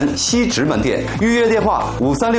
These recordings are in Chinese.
西直门店，预约电话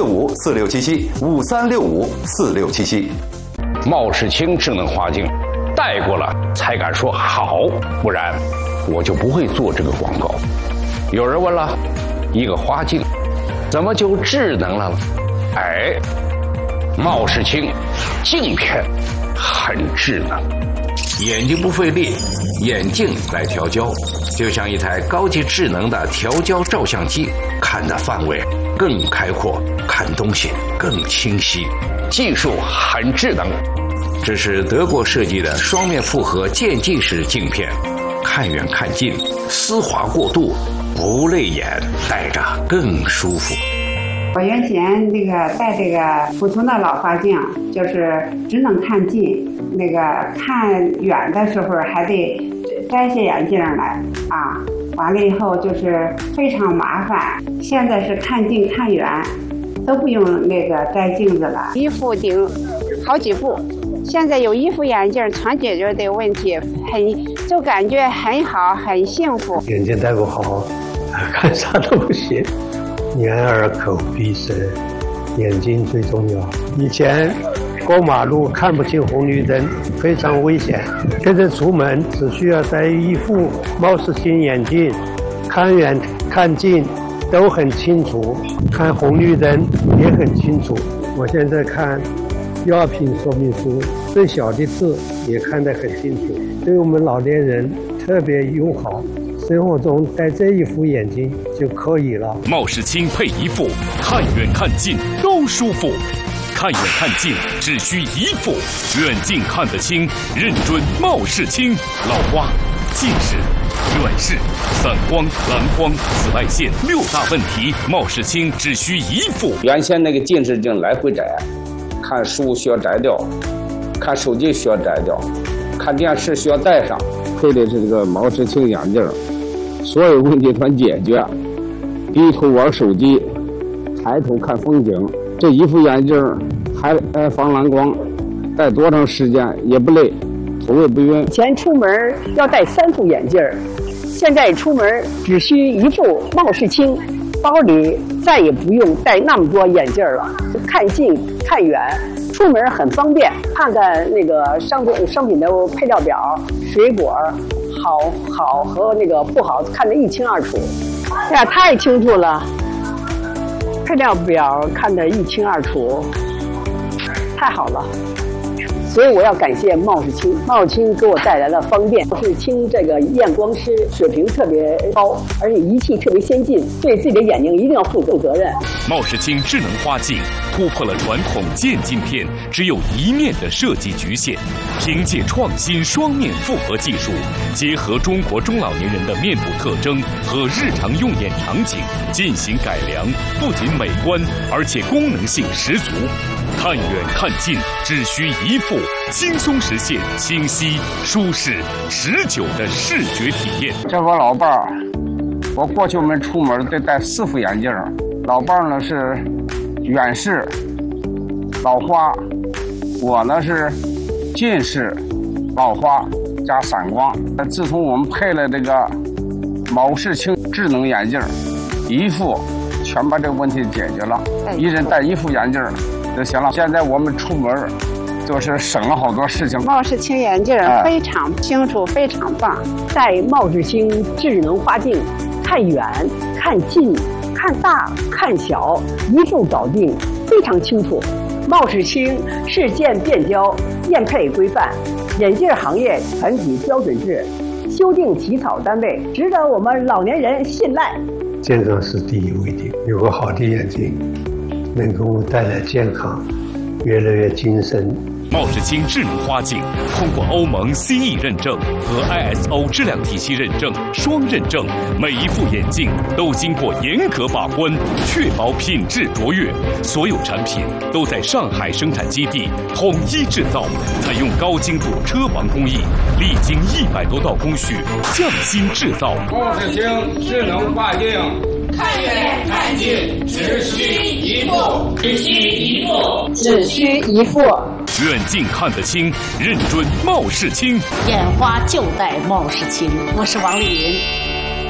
53654677，53654677。 茂世清智能花镜，戴过了才敢说好，不然我就不会做这个广告。有人问了，一个花镜怎么就智能了？哎，茂世清镜片很智能，眼睛不费力，眼镜来调焦，就像一台高级智能的调焦照相机，看的范围更开阔，看东西更清晰，技术很智能。这是德国设计的双面复合渐进式镜片，看远看近，丝滑过渡，不累眼，戴着更舒服。 我原先戴这个普通的老花镜，就是只能看近，看远的时候还得摘下眼镜来啊。完了以后就是非常麻烦。现在是看近看远都不用摘镜子了，一副顶好几副。现在有一副眼镜全解决的问题，就感觉很好，很幸福。 眼睛戴不好，看啥都不行。眼耳口鼻舌，眼睛最重要。以前过马路看不清红绿灯，非常危险。现在出门只需要戴一副茂世清眼镜，看远看近都很清楚，看红绿灯也很清楚。我现在看药品说明书，最小的字也看得很清楚，对我们老年人特别友好。生活中戴这一副眼镜就可以了。 茂世清配一副，看远看近都舒服。看远看近只需一副，远近看得清，认准茂世清。老花、近视、远视、散光、蓝光、紫外线6大问题，茂世清只需一副。 原先那个近视镜来回摘，看书需要摘掉，看手机需要摘掉，看电视需要戴上。配的是这个茂世清眼镜，所有问题全解决。低头玩手机，抬头看风景。这一副眼镜还防蓝光，戴多长时间也不累，头也不晕。 以前出门要戴3副眼镜，现在出门只需一副茂世清，包里再也不用带那么多眼镜了。看近看远，出门很方便。看看商品的配料表，水果好和不好看得一清二楚。哎呀，太清楚了，配料表看得一清二楚，太好了。所以我要感谢茂世清，茂世清给我带来了方便。茂世清这个验光师水平特别高，而且仪器特别先进，对自己的眼睛一定要负责任。 茂世清智能花镜突破了传统渐镜片只有一面的设计局限，凭借创新双面复合技术，结合中国中老年人的面部特征和日常用眼场景进行改良，不仅美观，而且功能性十足。看远看近只需一副，轻松实现清晰、舒适、持久的视觉体验。 这我老伴儿，我过去我们出门得戴4副眼镜。老伴儿呢是远视、老花，我呢是近视、老花加散光。自从我们配了这个茂世清智能眼镜，一副全把这个问题解决了，一人戴1副眼镜就行了。现在我们出门就是省了好多事情。 茂世清眼镜非常清楚，非常棒。 戴茂世清智能花镜，看远看近看大看小，一副搞定，非常清楚。茂世清市建变焦验配规范，眼镜行业团体标准制，修订起草单位，值得我们老年人信赖。 健康是第一位的，有个好的眼睛能给我带来健康，越来越精神。 茂世清智能花镜通过欧盟 CE 认证和 ISO 质量体系认证双认证，每一副眼镜都经过严格把关，确保品质卓越。所有产品都在上海生产基地统一制造，采用高精度车王工艺，历经100多道工序，匠心制造。 茂世清智能花镜， 看远看近只需一副，只需一副， 只需一副。 远近看得清，认准茂世清。 眼花就戴茂世清。我是王丽云，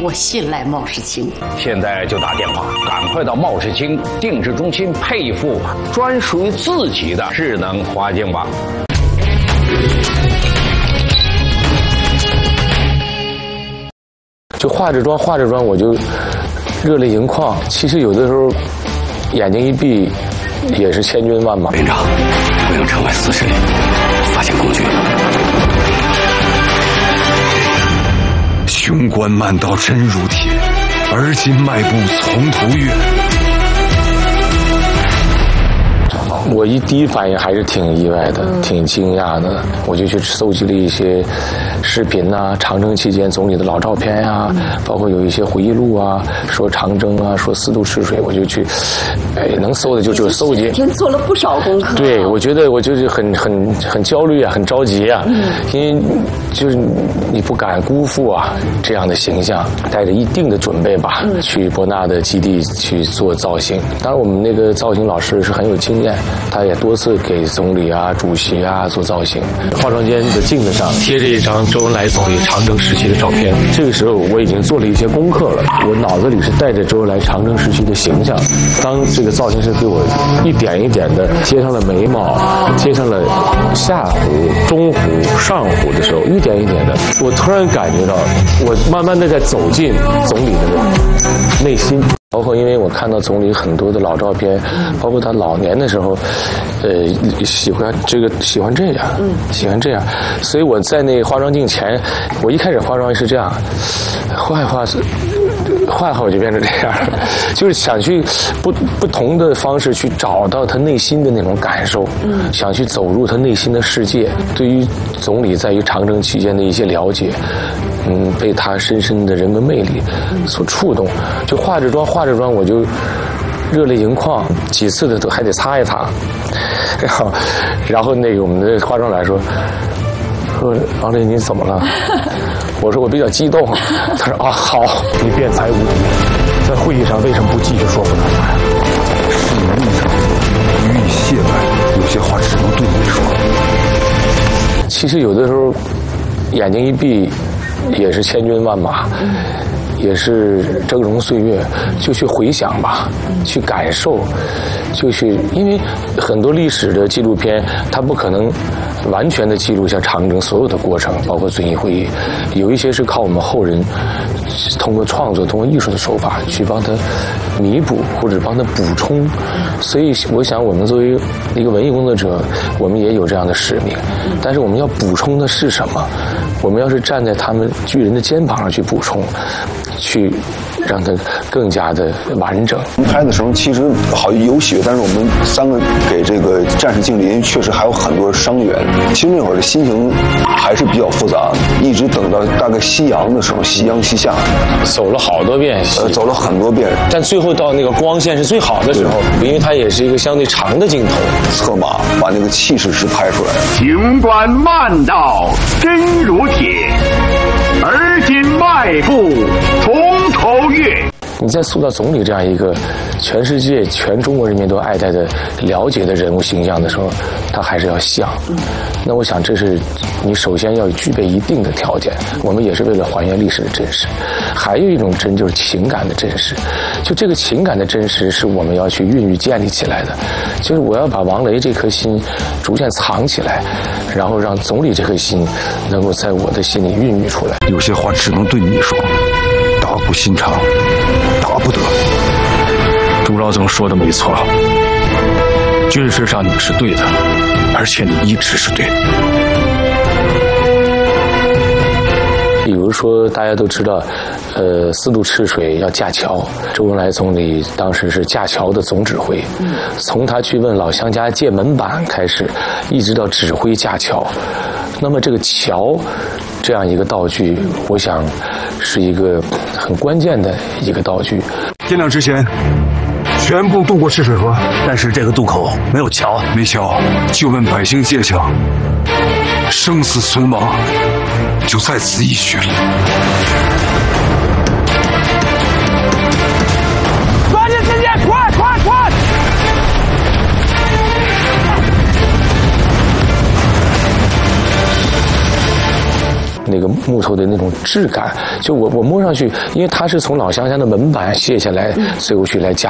我信赖冒世清。 现在就打电话，赶快到冒世清定制中心配一副专属于自己的智能花镜吧。 就化着妆，我就热泪盈眶。其实有的时候眼睛一闭，也是千军万马。 连长，回龙城外40里发现共军， 雄关漫道真如铁，而今迈步从途越。 我第一反应还是挺意外的，挺惊讶的。我就去搜集了一些视频呐，长征期间总理的老照片呀，包括有一些回忆录啊，说长征啊，说4渡赤水，我就去，能搜的就搜集。 天做了不少功课。 对，我觉得我就是很焦虑啊，很着急啊，因为就是你不敢辜负啊这样的形象，带着一定的准备吧，去伯纳的基地去做造型。当然，我们那个造型老师是很有经验。他也多次给总理啊、主席啊做造型。化妆间的镜子上贴着一张周恩来总理长征时期的照片。这个时候我已经做了一些功课了，我脑子里是带着周恩来长征时期的形象。当这个造型师给我一点一点的接上了眉毛，接上了下颌、中颌、上颌的时候，一点一点的，我突然感觉到，我慢慢的在走进总理的内心。包括因为我看到总理很多的老照片，包括他老年的时候，喜欢这样，喜欢这样，所以我在那化妆镜前，我一开始化妆是这样，画一画我就变成这样，就是想去不同的方式去找到他内心的那种感受，想去走入他内心的世界。对于总理在于长征期间的一些了解，被他深深的人文魅力所触动，就化着妆我就热泪盈眶，几次的都还得擦一擦，然后那个我们的化妆来说王磊你怎么了？我说我比较激动。他说好，你辩才无敌，在会议上为什么不继续说不出来？ 是你立场予以懈怠，有些话只能对你说。 其实有的时候眼睛一闭，也是千军万马，也是峥嵘岁月，就去回想吧，去感受，就去，因为很多历史的纪录片，它不可能完全的记录下长征所有的过程，包括遵义会议，有一些是靠我们后人通过创作、通过艺术的手法去帮他弥补或者帮他补充。所以我想，我们作为一个文艺工作者，我们也有这样的使命，但是我们要补充的是什么？我们要是站在他们巨人的肩膀上去补充，去让它更加的完整。 拍的时候其实好有血，但是我们3个给这个战士敬礼，因为确实还有很多伤员。其实那会儿的心情还是比较复杂的，一直等到大概夕阳的时候，夕阳西下， 走了好多遍， 走了很多遍， 但最后到那个光线是最好的时候，因为它也是一个相对长的镜头， 策马把那个气势是拍出来。 雄关漫道真如铁，而今迈步从头越。 你在塑造总理这样一个全世界、全中国人民都爱戴的、了解的人物形象的时候，他还是要像。那我想，这是你首先要具备一定的条件。我们也是为了还原历史的真实，还有一种真就是情感的真实。就这个情感的真实，是我们要去孕育、建立起来的。就是我要把王雷这颗心逐渐藏起来，然后让总理这颗心能够在我的心里孕育出来。 有些话只能对你说，大步心肠，达不得。 朱老总说的没错，军事上你是对的，而且你一直是对的。 比如说，大家都知道，4渡赤水要架桥，周恩来总理当时是架桥的总指挥，从他去问老乡家借门板开始，一直到指挥架桥。那么这个桥这样一个道具，我想是一个很关键的一个道具。 天亮之前全部渡过赤水河， 但是这个渡口没有桥， 没桥就问百姓借桥，生死存亡就在此一举了。 抓紧时间，快！ 那个木头的那种质感，就我摸上去，因为它是从老乡家的门板卸下来，最后去来加